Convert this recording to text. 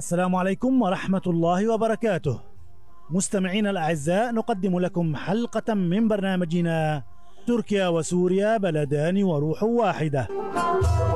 السلام عليكم ورحمة الله وبركاته. مستمعينا الأعزاء، نقدم لكم حلقة من برنامجنا تركيا وسوريا بلدان وروح واحدة.